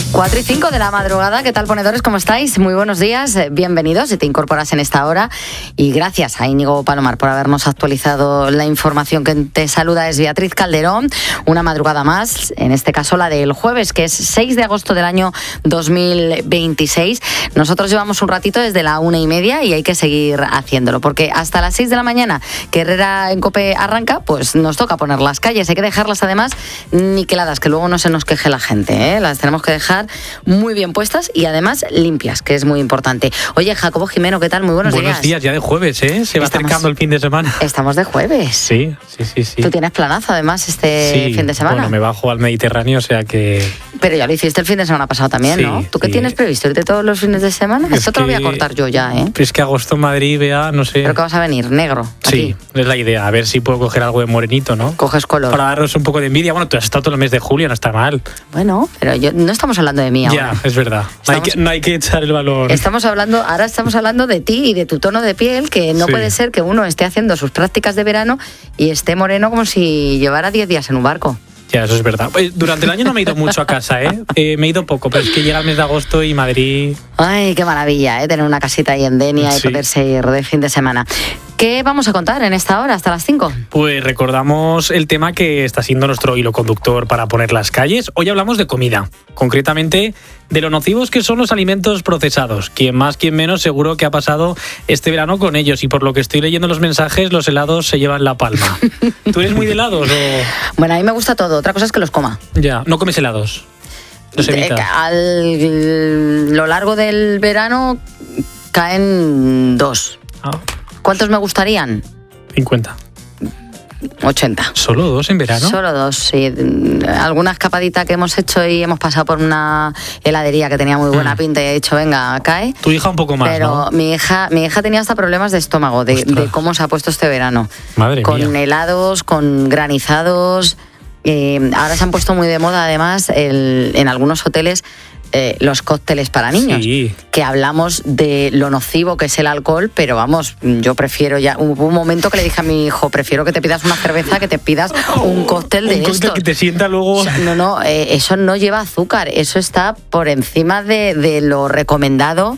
4:05 de la madrugada. ¿Qué tal, ponedores? ¿Cómo estáis? Muy buenos días, bienvenidos si te incorporas en esta hora. Y gracias a Íñigo Palomar por habernos actualizado la información. Que te saluda es Beatriz Calderón. Una madrugada más, en este caso la del jueves, que es 6 de agosto del año 2026. Nosotros llevamos un ratito desde la 1:30 y hay que seguir haciéndolo, porque hasta las 6 de la mañana, que Herrera en COPE arranca, pues nos toca poner las calles. Hay que dejarlas además niqueladas, que luego no se nos queje la gente, ¿eh? Las tenemos que dejar muy bien puestas y además limpias, que es muy importante. Oye, Jacobo Jimeno, ¿qué tal? Muy buenos días. Buenos días, ya de jueves, ¿eh? Se va acercando el fin de semana. Estamos de jueves. Sí. Tú tienes planazo, además, este fin de semana. Bueno, me bajo al Mediterráneo, o sea que... Pero ya lo hiciste el fin de semana pasado también, sí, ¿no? ¿Tú qué sí. tienes previsto? ¿Irte todos los fines de semana? Esto te lo voy a cortar yo ya, ¿eh? Es que agosto en Madrid, vea, no sé... ¿Pero qué vas a venir? ¿Negro? Sí, aquí. es la idea. A ver si puedo coger algo de morenito, ¿no? Coges color. Para daros un poco de envidia. Bueno, tú has estado todo el mes de julio, no está mal. Bueno, pero no estamos hablando de mí ahora. Ya, es verdad. No hay que echar el valor. Ahora estamos hablando de ti y de tu tono de piel, que no puede ser que uno esté haciendo sus prácticas de verano y esté moreno como si llevara 10 días en un barco. Ya, eso es verdad. Durante el año no me he ido mucho a casa, ¿eh? Me he ido poco, pero es que llega el mes de agosto y Madrid... Ay, qué maravilla, ¿eh? Tener una casita ahí en Denia y poderse ir de fin de semana. ¿Qué vamos a contar en esta hora, hasta las 5? Pues recordamos el tema que está siendo nuestro hilo conductor para poner las calles. Hoy hablamos de comida, concretamente de lo nocivos que son los alimentos procesados. Quien más, quien menos, seguro que ha pasado este verano con ellos. Y por lo que estoy leyendo los mensajes, los helados se llevan la palma. ¿Tú eres muy de helados o...? Bueno, a mí me gusta todo. Otra cosa es que los coma. Ya, ¿no comes helados? Los evitas. A lo largo del verano caen 2. ¿Cuántos me gustarían? 50. 80. ¿Solo 2 en verano? Solo 2, sí. Alguna escapadita que hemos hecho y hemos pasado por una heladería que tenía muy buena pinta y he dicho, venga, cae. Tu hija un poco más, pero ¿no? mi hija tenía hasta problemas de estómago de cómo se ha puesto este verano. Madre con mía. Helados, con granizados. Ahora se han puesto muy de moda, además, en algunos hoteles, los cócteles para niños. Sí. Que hablamos de lo nocivo que es el alcohol, pero vamos, yo prefiero ya... Hubo un momento que le dije a mi hijo, prefiero que te pidas una cerveza que te pidas un cóctel de estos. Un cóctel que te sienta luego... O sea, no, eso no lleva azúcar, eso está por encima de lo recomendado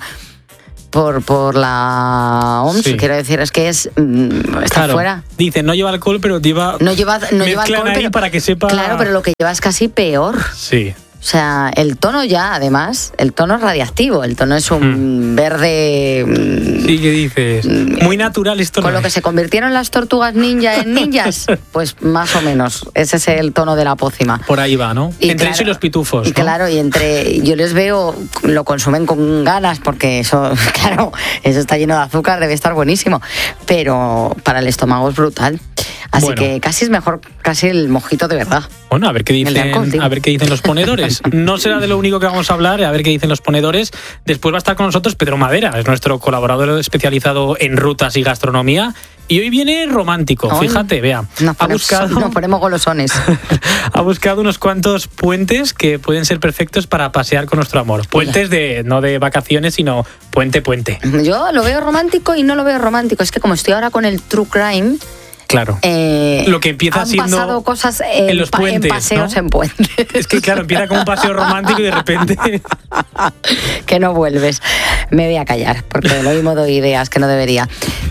por la OMS, Sí. Quiero decir, es que está fuera. Dicen, no lleva alcohol, pero No lleva alcohol, ahí pero, para que sepa... Claro, pero lo que lleva es casi peor. Sí. O sea, el tono ya, además, el tono es radiactivo, el tono es un verde... Sí, ¿qué dices? Muy natural esto. Con lo que se convirtieron las tortugas ninja en ninjas, pues más o menos, ese es el tono de la pócima. Por ahí va, ¿no? Y entre claro, eso y los pitufos, ¿no? Claro, y yo les veo, lo consumen con ganas, porque eso, claro, eso está lleno de azúcar, debe estar buenísimo, pero para el estómago es brutal. Así que casi es mejor, casi el mojito de verdad. Bueno, a ver qué dicen los ponedores. No será de lo único que vamos a hablar, a ver qué dicen los ponedores. Después va a estar con nosotros Pedro Madera, es nuestro colaborador especializado en rutas y gastronomía. Y hoy viene romántico, fíjate, vea. Nos ponemos golosones. Ha buscado unos cuantos puentes que pueden ser perfectos para pasear con nuestro amor. Puentes no de vacaciones, sino puente. Yo lo veo romántico y no lo veo romántico. Es que como estoy ahora con el true crime... Claro. Lo que empieza siendo... Han pasado cosas en los puentes, en paseos, ¿no? En puentes. Es que claro, empieza como un paseo romántico y de repente... Que no vuelves. Me voy a callar, porque lo mismo doy ideas que no debería.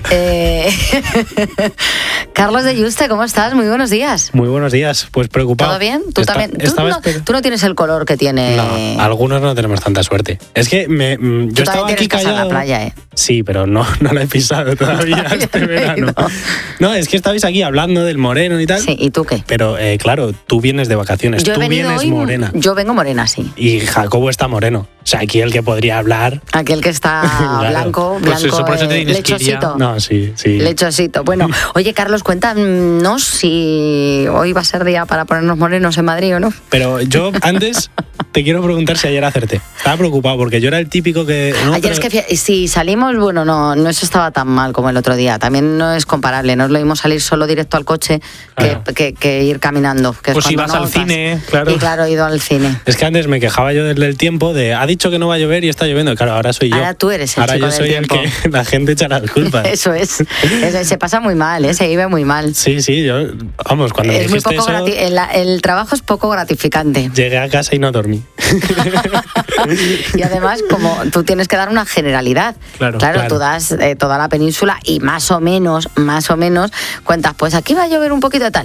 Carlos de Yuste, ¿cómo estás? Muy buenos días. Muy buenos días, pues preocupado. ¿Todo bien? ¿Tú también? Tú no tienes el color que tiene... No, algunos no tenemos tanta suerte. Es que yo estaba aquí callado... en la playa, ¿eh? Sí, pero no la he pisado todavía este verano. No, es que estabais aquí hablando del moreno y tal. Sí, ¿y tú qué? Pero claro, tú vienes de vacaciones, tú vienes morena. Yo vengo morena, sí. Y Jacobo está moreno. O sea, aquí el que podría hablar... Aquel que está claro. blanco, pues eso, por eso te lechosito. No, sí. Lechosito. Bueno, oye, Carlos, cuéntanos si hoy va a ser día para ponernos morenos en Madrid o no. Pero yo antes te quiero preguntar si ayer acerté. Estaba preocupado porque yo era el típico que... No, ayer pero... es que si salimos, bueno, no eso estaba tan mal como el otro día. También no es comparable. No es lo mismo salir solo directo al coche que ir caminando. Que pues si vas al cine, claro. Y claro, he ido al cine. Es que antes me quejaba yo del tiempo de ha dicho que no va a llover y está lloviendo. Claro, ahora soy yo. Ahora tú eres el chico del tiempo. Ahora yo soy el que la gente echa las culpas. Eso es. Se pasa muy mal, se vive muy mal. Sí, yo... Vamos, cuando me dijiste eso... El trabajo es poco gratificante. Llegué a casa y no dormí. Y además, como tú tienes que dar una generalidad. Claro. Tú das toda la península y más o menos cuentas, pues aquí va a llover un poquito de tal.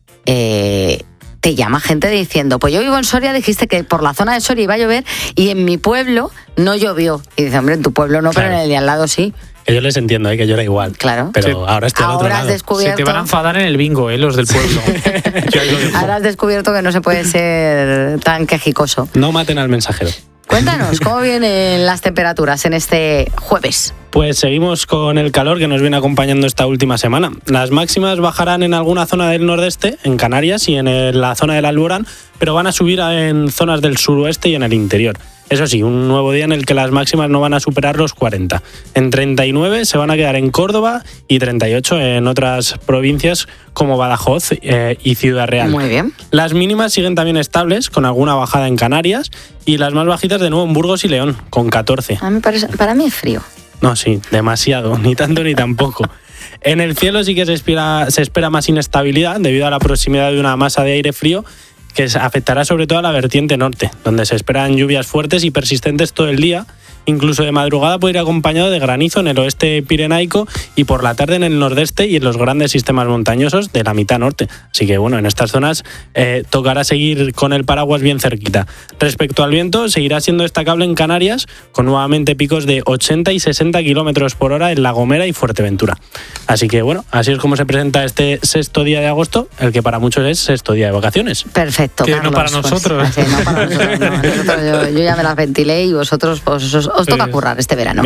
Te llama gente diciendo, pues yo vivo en Soria, dijiste que por la zona de Soria iba a llover y en mi pueblo no llovió. Y dice, hombre, en tu pueblo no, pero en el de al lado sí. Que yo les entiendo, que yo era igual. Claro. Pero sí. Ahora estoy al otro lado. Se te van a enfadar en el bingo, los del pueblo. Ahora has descubierto que no se puede ser tan quejicoso. No maten al mensajero. Cuéntanos, ¿cómo vienen las temperaturas en este jueves? Pues seguimos con el calor que nos viene acompañando esta última semana. Las máximas bajarán en alguna zona del nordeste, en Canarias y en la zona del Alborán, pero van a subir en zonas del suroeste y en el interior. Eso sí, un nuevo día en el que las máximas no van a superar los 40. En 39 se van a quedar en Córdoba y 38 en otras provincias como Badajoz y Ciudad Real. Muy bien. Las mínimas siguen también estables, con alguna bajada en Canarias, y las más bajitas de nuevo en Burgos y León, con 14. Para mí es frío. No, sí, demasiado, ni tanto ni tampoco. En el cielo sí que se espera más inestabilidad debido a la proximidad de una masa de aire frío que afectará sobre todo a la vertiente norte, donde se esperan lluvias fuertes y persistentes todo el día. Incluso de madrugada puede ir acompañado de granizo en el oeste pirenaico y por la tarde en el nordeste y en los grandes sistemas montañosos de la mitad norte. Así que bueno, en estas zonas tocará seguir con el paraguas bien cerquita. Respecto al viento, seguirá siendo destacable en Canarias, con nuevamente picos de 80 y 60 kilómetros por hora en La Gomera y Fuerteventura. Así que bueno, así es como se presenta este sexto día de agosto, el que para muchos es sexto día de vacaciones. Perfecto, que Carlos, no para nosotros. Pues, no para nosotros, no. Yo ya me las ventilé y vosotros pues os toca currar este verano.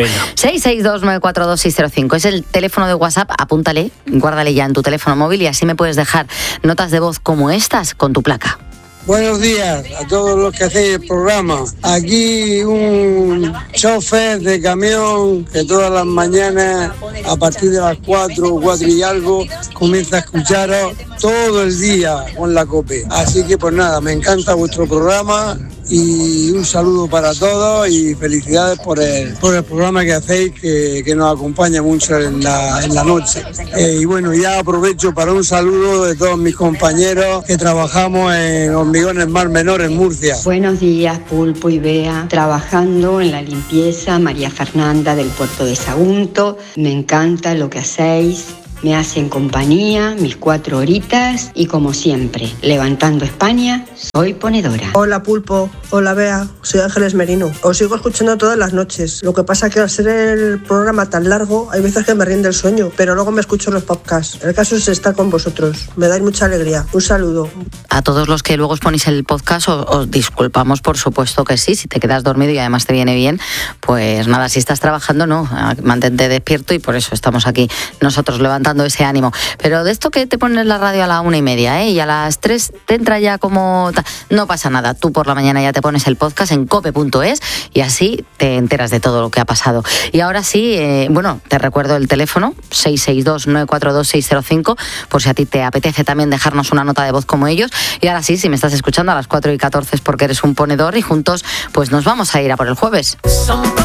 662942605 es el teléfono de WhatsApp, apúntale, guárdale ya en tu teléfono móvil y así me puedes dejar notas de voz como estas con tu placa. Buenos días a todos los que hacéis el programa. Aquí un chofer de camión que todas las mañanas, a partir de las 4 y algo, comienza a escucharos todo el día con la COPE. Así que pues nada, me encanta vuestro programa y un saludo para todos y felicidades por el programa que hacéis, que nos acompaña mucho en la noche. Y bueno, ya aprovecho para un saludo de todos mis compañeros que trabajamos en Hormigones Mar Menor en Murcia. Buenos días, Pulpo y Bea, trabajando en la limpieza, María Fernanda del puerto de Sagunto. Me encanta lo que hacéis. Me hacen compañía, mis 4 horitas y como siempre, levantando España, soy ponedora. Hola Pulpo, hola Bea, soy Ángeles Merino. Os sigo escuchando todas las noches. Lo que pasa es que al ser el programa tan largo, hay veces que me rinde el sueño, pero luego me escucho los podcasts. El caso es estar con vosotros. Me dais mucha alegría. Un saludo. A todos los que luego os ponéis el podcast, os disculpamos, por supuesto que sí. Si te quedas dormido y además te viene bien, pues nada, si estás trabajando, no, mantente despierto y por eso estamos aquí nosotros levantando ese ánimo. Pero de esto que te pones la radio a la 1:30, y a las 3 te entra ya como... No pasa nada, tú por la mañana ya te pones el podcast en cope.es y así te enteras de todo lo que ha pasado. Y ahora sí, bueno, te recuerdo el teléfono 662-942-605 por si a ti te apetece también dejarnos una nota de voz como ellos. Y ahora sí, si me estás escuchando a las 4:14 es porque eres un ponedor y juntos pues nos vamos a ir a por el jueves.